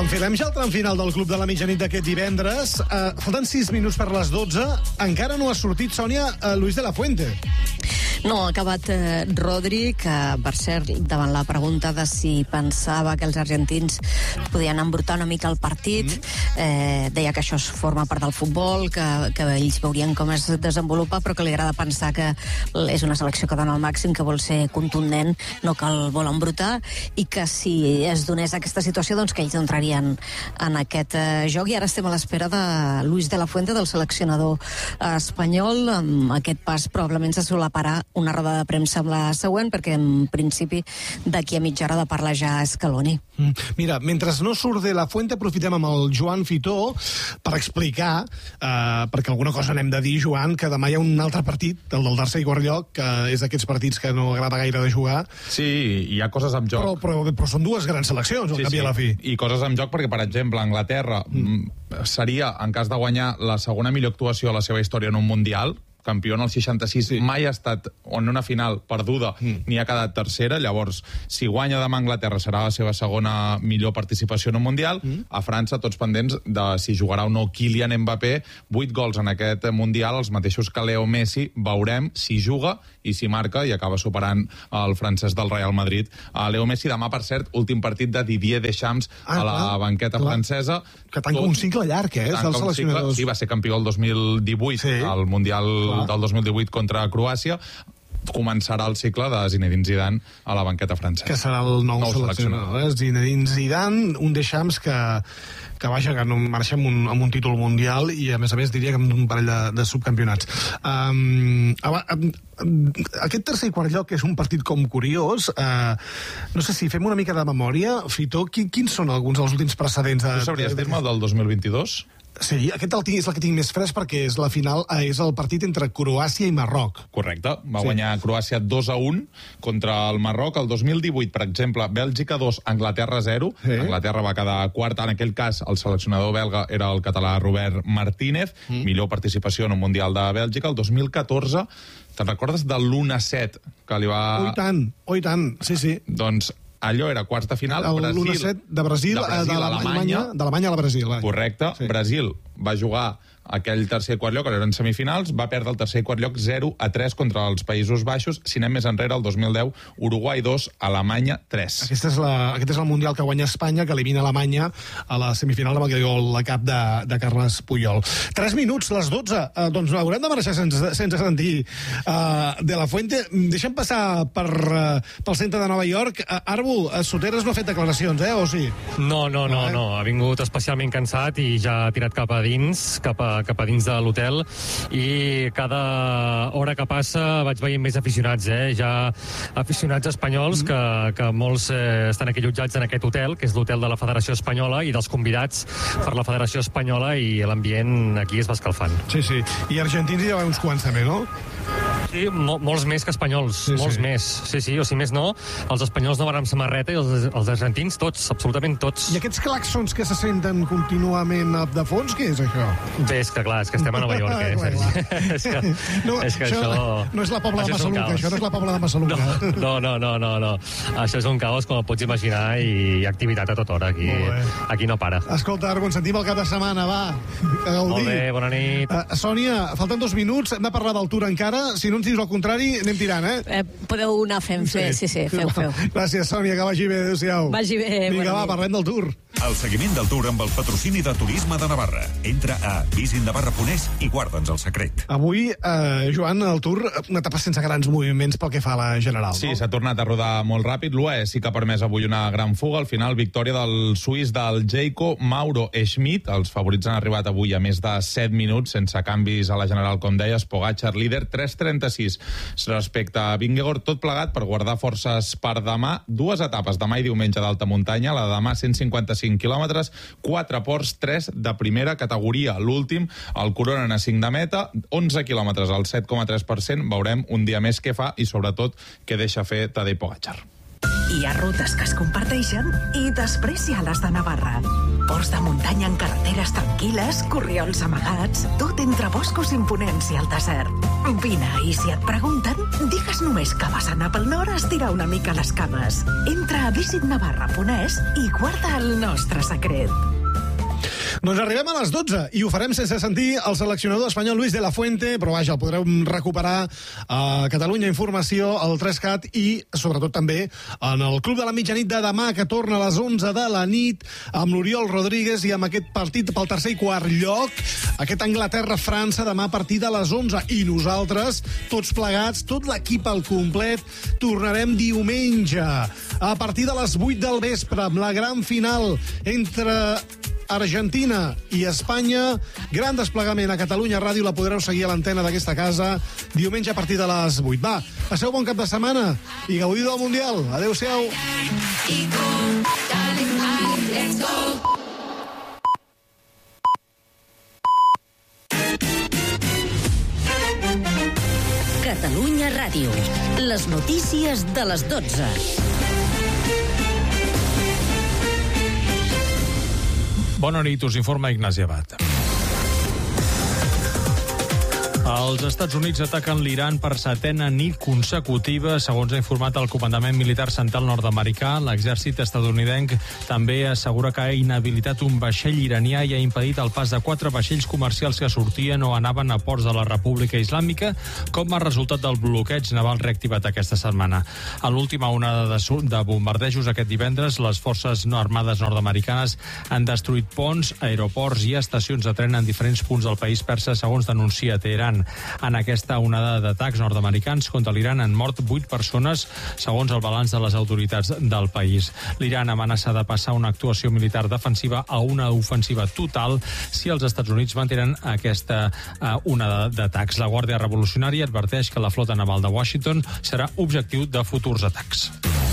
Enfilem ja el tram final del Club de la Mitjanit d'aquest divendres. Falten 6 minuts per les 12. Encara no ha sortit, Sònia, Luis de la Fuente. No, ha acabat Rodri, que, per cert, davant la pregunta de si pensava que els argentins podien embrutar una mica el partit, deia que això forma part del futbol, que ells veurien com es desenvolupa, però que li agrada pensar que és una selecció que dona el màxim, que vol ser contundent, no que el vol embrutar, i que si es donés aquesta situació, doncs que ells entrarien en aquest joc. I ara estem a l'espera de Luis de la Fuente, del seleccionador espanyol. Amb aquest pas probablement se solaparà una roda de premsa amb la següent, perquè en principi d'aquí a mitja hora de parlar ja Scaloni. Mira, mentre no surt de la Fuente, aprofitem amb el Joan Fitó per explicar, perquè alguna cosa n'hem de dir, Joan, que demà hi ha un altre partit, el del tercer i quart lloc, que és d'aquests partits que no agrada gaire de jugar. Sí, hi ha coses en joc. Però són dues grans seleccions, al cap i a la fi. I coses en joc perquè, per exemple, Anglaterra seria, en cas de guanyar, la segona millor actuació a la seva història en un Mundial, campió en el 66, mai ha estat en una final perduda ni ha quedat tercera. Llavors, si guanya demà Anglaterra serà la seva segona millor participació en un Mundial. A França, tots pendents de si jugarà o no Kylian Mbappé. 8 gols en aquest Mundial, els mateixos que Leo Messi. Veurem si juga i si marca, i acaba superant el francès del Real Madrid. Leo Messi demà, per cert, últim partit de Didier Deschamps a la banqueta francesa. Que tanca un cicle llarg, dels seleccionadors. Sí, va ser campió el 2018, al Mundial del 2018 contra Croàcia. Començarà el cicle de Zinedine Zidane a la banqueta francesa. Que serà el nou seleccionador. Zinedine Zidane, un Deschamps que vaja, que no marxa amb un títol mundial i, a més, diria que amb un parell de subcampionats. Aquest tercer i quart lloc és un partit com curiós. No sé si fem una mica de memòria. Fitó, quins són alguns dels últims precedents? Tu sabries dir-me el del 2022? Sí, aquest és el que tinc més fresc perquè és la final, és el partit entre Croàcia i Marroc. Correcte, va guanyar Croàcia 2-1 contra el Marroc. El 2018, per exemple, Bèlgica 2, Anglaterra 0. Anglaterra va quedar quarta. En aquell cas, el seleccionador belga era el català Robert Martínez. Millor participació en un Mundial de Bèlgica. El 2014, te'n recordes de l'1-7 que li va... Oh, i tant, sí. Doncs allò era quarts de final. L'1-7 de Brasil a Alemanya. D'Alemanya a Brasil. Correcte. Sí. Brasil va jugar aquell tercer i quart lloc, eren semifinals, va perdre el tercer i quart lloc 0-3 contra els Països Baixos. Si anem més enrere, el 2010, Uruguai 2, Alemanya 3. Aquest és el Mundial que guanya Espanya, que elimina Alemanya a la semifinal amb aquell gol a cap de Carles Puyol. 3 minuts, les 12. Doncs haurem de marxar sense sentir de la Fuente. Deixem passar pel centre de Nova York. Arbu, Soteres no ha fet declaracions, o sí? No. Ha vingut especialment cansat i ja ha tirat cap a dins de l'hotel, i cada hora que passa vaig veient més aficionats, ja aficionats espanyols que molts estan aquí allotjats en aquest hotel, que és l'hotel de la Federació Espanyola, i dels convidats per la Federació Espanyola, i l'ambient aquí es va escalfant. Sí. I argentins hi ha uns quants també, no? Sí, molts més que espanyols, molts més. Sí, o si més no, els espanyols no van amb samarreta i els argentins tots, absolutament tots. I aquests claxons que se senten contínuament de fons, què és això? Bé, és que clar, és que estem a Nova York, és que això... No és la Pobla de Massaluca, això no és la Pobla de Massaluca. No. Això és un caos, com et pots imaginar, i hi ha activitat a tota hora, aquí no para. Escolta, Arbu, ens sentim el cap de setmana, va. Molt bé, bona nit. Sònia, falten 2 minuts, hem de parlar del Tour encara. Si no ens dius el contrari, anem tirant, Podeu anar fent, sí, feu. Gràcies, Sònia, que vagi bé, adéu-siau. Vagi bé. Vinga, va, parlem del Tour. El seguiment del Tour amb el patrocini de Turisme de Navarra. Entra a visinnavarra.es i guarda'ns el secret. Avui, Joan, el Tour, una etapa sense grans moviments pel que fa a la general. Sí, s'ha tornat a rodar molt ràpid. L'UAE sí que ha permès avui una gran fuga. Al final, victòria del suís del Jayco Mauro Schmidt. Els favorits han arribat avui a més de 7 minuts, sense canvis a la general, com deies. Pogačar, líder, 3:36 respecte a Vingegaard. Tot plegat per guardar forces per demà. 2 etapes, demà i diumenge, d'alta muntanya. La de demà, 155 quilòmetres, 4 ports, 3 de primera categoria. L'últim, el coronen a 5 de meta, 11 quilòmetres al 7,3%. Veurem un dia més què fa i, sobretot, què deixa fer Tadej Pogačar. Hi ha rutes que es comparteixen i després hi ha les de Navarra. Ports de muntanya en carreteres tranquil·les, corriols amagats, tot entre boscos imponents i el desert. Vine, i si et pregunten, digues només que vas anar pel nord a estirar una mica les cames. Entra a visitnavarra.es i guarda el nostre secret. Doncs arribem a les 12 i ho farem sense sentir el seleccionador espanyol Luis de la Fuente, però vaja, el podreu recuperar a Catalunya Informació, al 3CAT i sobretot també en el Club de la Mitjanit de demà, que torna a les 11 de la nit amb l'Oriol Rodríguez i amb aquest partit pel tercer i quart lloc, aquest Anglaterra-França demà a partir de les 11. I nosaltres, tots plegats, tot l'equip al complet, tornarem diumenge a partir de les 8 del vespre amb la gran final entre Argentina i Espanya. Gran desplegament a Catalunya Ràdio, la podreu seguir a l'antena d'aquesta casa diumenge a partir de les 8. Va, passeu bon cap de setmana i gaudiu del Mundial. Adéu-siau. Catalunya Ràdio. Les notícies de les 12. Bona nit, us informa Ignasi Abad. Els Estats Units ataquen l'Iran per 7a nit consecutiva, segons ha informat el Comandament Militar Central nord-americà. L'exèrcit estadounidenc també assegura que ha inhabilitat un vaixell iranià i ha impedit el pas de 4 vaixells comercials que sortien o anaven a ports de la República Islàmica, com a resultat del bloqueig naval reactivat aquesta setmana. A l'última onada de bombardejos aquest divendres, les forces no armades nord-americanes han destruït ponts, aeroports i estacions de tren en diferents punts del país persa, segons denuncia Teheran. En aquesta onada d'atacs nord-americans contra l'Iran han mort 8 persones, segons el balanç de les autoritats del país. L'Iran amenaça de passar una actuació militar defensiva a una ofensiva total si els Estats Units mantenen aquesta onada d'atacs. La Guàrdia Revolucionària adverteix que la flota naval de Washington serà objectiu de futurs atacs.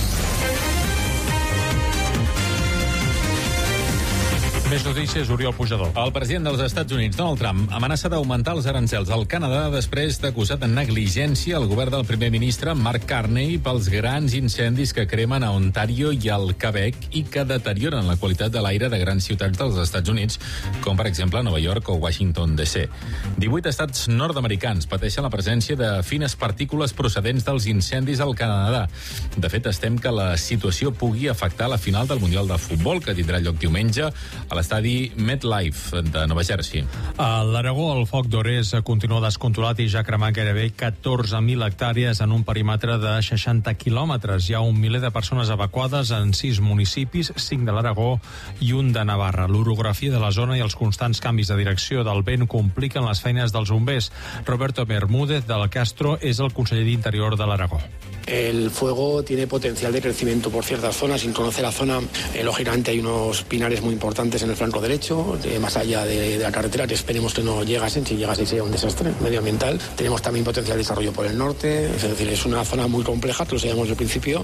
Més notícies, Oriol Pujador. El president dels Estats Units, Donald Trump, amenaça d'augmentar els arancels al Canadà després d'acusar de negligència el govern del primer ministre Mark Carney pels grans incendis que cremen a Ontario i al Quebec i que deterioren la qualitat de l'aire de grans ciutats dels Estats Units, com per exemple Nova York o Washington DC. 18 estats nord-americans pateixen la presència de fines partícules procedents dels incendis al Canadà. De fet, es tem que la situació pugui afectar la final del Mundial de Futbol, que tindrà lloc diumenge a l'estadi MetLife de Nova Jersey. A l'Aragó, el foc d'Ores continua descontrolat i ja ha cremat gairebé 14.000 hectàrees en un perímetre de 60 quilòmetres. Hi ha 1 miler de persones evacuades en 6 municipis, 5 de l'Aragó i 1 de Navarra. L'orografia de la zona i els constants canvis de direcció del vent compliquen les feines dels bombers. Roberto Bermúdez del Castro és el conseller d'Interior de l'Aragó. El fuego tiene potencial de crecimiento por ciertas zonas. Sin conocer la zona, lógicamente hay unos pinares muy importantes en el flanco derecho, más allá de la carretera, que esperemos que no llegasen. Si llegasen sería un desastre medioambiental. Tenemos también potencial de desarrollo por el norte. Es decir, es una zona muy compleja, que lo sabíamos desde el principio.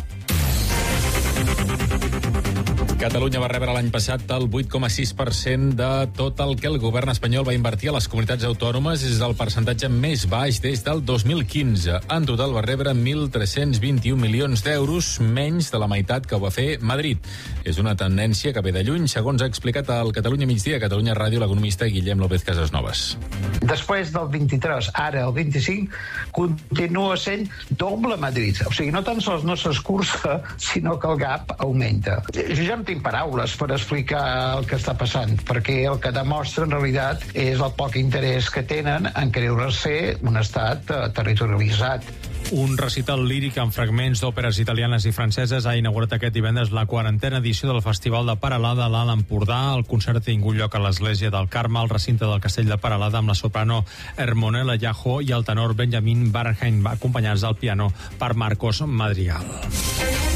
Catalunya va rebre l'any passat el 8,6% de tot el que el govern espanyol va invertir a les comunitats autònomes. És el percentatge més baix des del 2015. En total va rebre 1.321 milions d'euros, menys de la meitat que ho va fer Madrid. És una tendència que ve de lluny, segons ha explicat al Catalunya Migdia, Catalunya Ràdio, l'economista Guillem López Casasnovas. Després del 23, ara el 25, continua sent doble Madrid. O sigui, no tan sols no s'escurça, sinó que el gap augmenta. Jo no tinc paraules per explicar el que està passant, perquè el que demostra en realitat és el poc interès que tenen en creure-se un estat territorialitzat. Un recital líric amb fragments d'òperes italianes i franceses ha inaugurat aquest divendres la 40a edició del Festival de Peralada a l'Alt Empordà. El concert ha tingut lloc a l'Església del Carme, al recinte del Castell de Peralada, amb la soprano Hermonella Llajo i el tenor Benjamin Barenheim, acompanyats al piano per Marcos Madrigal.